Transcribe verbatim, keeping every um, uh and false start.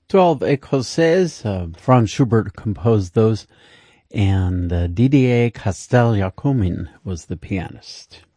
twelve Écossaises, uh, Franz Schubert composed those, and uh, Didier Casteljacomin was the pianist.